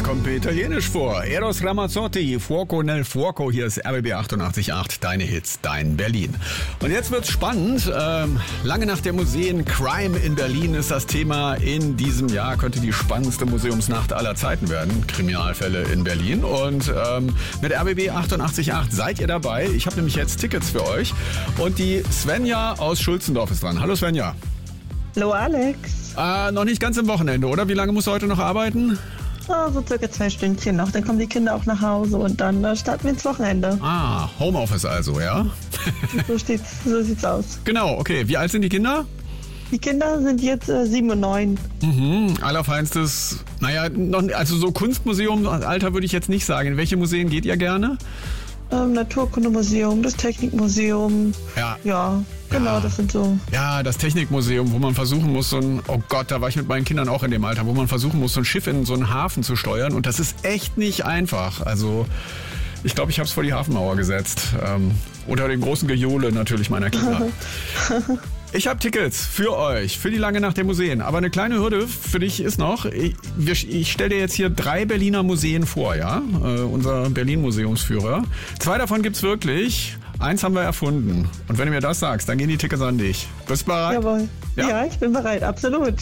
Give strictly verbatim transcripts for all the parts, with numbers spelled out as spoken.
kommt mir italienisch vor. Eros Ramazzotti, Fuoco nel Fuoco. Hier ist R B B achtundachtzig Komma acht, deine Hits, dein Berlin. Und jetzt wird's spannend. Ähm, lange nach der Museen, Crime in Berlin ist das Thema. In diesem Jahr könnte die spannendste Museumsnacht aller Zeiten werden. Kriminalfälle in Berlin. Und ähm, mit R B B achtundachtzig Komma acht seid ihr dabei. Ich habe nämlich jetzt Tickets für euch. Und die Svenja aus Schulzendorf ist dran. Hallo Svenja. Hallo Alex. Äh, noch nicht ganz am Wochenende, oder? Wie lange musst du heute noch arbeiten? Oh, so circa zwei Stündchen noch. Dann kommen die Kinder auch nach Hause und dann äh, starten wir ins Wochenende. Ah, Homeoffice also, ja? So, steht's, so sieht's aus. Genau, okay. Wie alt sind die Kinder? Die Kinder sind jetzt äh, sieben und neun. Mhm, allerfeinstes, naja, noch, also so Kunstmuseum, Alter würde ich jetzt nicht sagen. In welche Museen geht ihr gerne? Ähm, Naturkundemuseum, das Technikmuseum. Ja. Ja, genau, Ja. das sind so. Ja, das Technikmuseum, wo man versuchen muss, so ein, oh Gott, da war ich mit meinen Kindern auch in dem Alter, wo man versuchen muss, so ein Schiff in so einen Hafen zu steuern. Und das ist echt nicht einfach. Also, ich glaube, ich habe es vor die Hafenmauer gesetzt. Ähm, unter dem großen Gejohle natürlich meiner Kinder. Ich habe Tickets für euch, für die lange Nacht der Museen. Aber eine kleine Hürde für dich ist noch, ich, ich stelle dir jetzt hier drei Berliner Museen vor, ja? Äh, unser Berlin-Museumsführer. Zwei davon gibt's wirklich, eins haben wir erfunden. Und wenn du mir das sagst, dann gehen die Tickets an dich. Bist du bereit? Jawohl. Ja. Ja, ich bin bereit, absolut.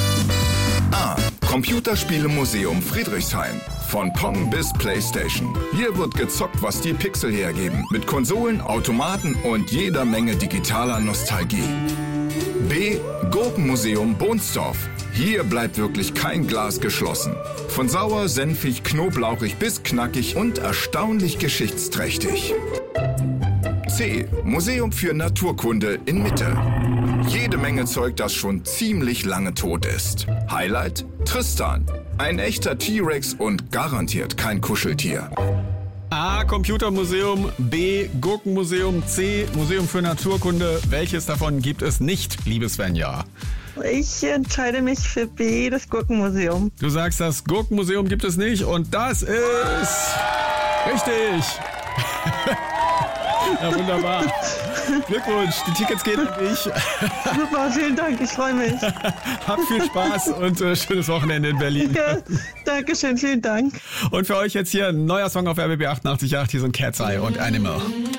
A. Computerspielemuseum Friedrichshain. Von Pong bis Playstation. Hier wird gezockt, was die Pixel hergeben. Mit Konsolen, Automaten und jeder Menge digitaler Nostalgie. B. Gurkenmuseum Bohnsdorf. Hier bleibt wirklich kein Glas geschlossen. Von sauer, senfig, knoblauchig bis knackig und erstaunlich geschichtsträchtig. C. Museum für Naturkunde in Mitte. Jede Menge Zeug, das schon ziemlich lange tot ist. Highlight? Tristan. Ein echter T-Rex und garantiert kein Kuscheltier. A. Computermuseum, B. Gurkenmuseum, C. Museum für Naturkunde. Welches davon gibt es nicht, liebe Svenja? Ich entscheide mich für B, das Gurkenmuseum. Du sagst, das Gurkenmuseum gibt es nicht und das ist richtig. Ja, wunderbar. Glückwunsch, die Tickets gehen an dich. Super, vielen Dank, ich freue mich. Habt viel Spaß und äh, schönes Wochenende in Berlin. Ja, Dankeschön, vielen Dank. Und für euch jetzt hier ein neuer Song auf R B B achtundachtzig Komma acht. Hier sind Cat's Eye und Animal.